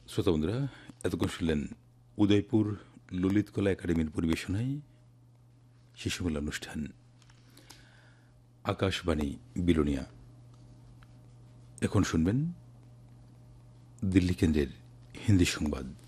শ্রোতা বন্ধুরা, এতক্ষণ শুনলেন উদয়পুর ললিত কলা একাডেমির পরিবেশনায় শিশুমেলা অনুষ্ঠান আকাশবাণী বিলোনিয়া। এখন শুনবেন দিল্লি কেন্দ্রের হিন্দি সংবাদ।